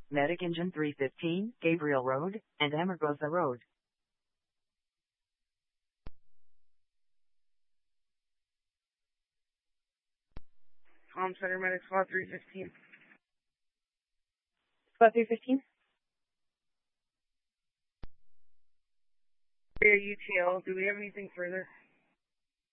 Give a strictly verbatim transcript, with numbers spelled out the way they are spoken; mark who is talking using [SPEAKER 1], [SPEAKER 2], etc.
[SPEAKER 1] Medic Engine three fifteen, Gabriel Road, and Amargosa Road.
[SPEAKER 2] Com Center Medic Squad three fifteen.
[SPEAKER 3] Squad three fifteen?
[SPEAKER 2] Area U T L, do we have anything further?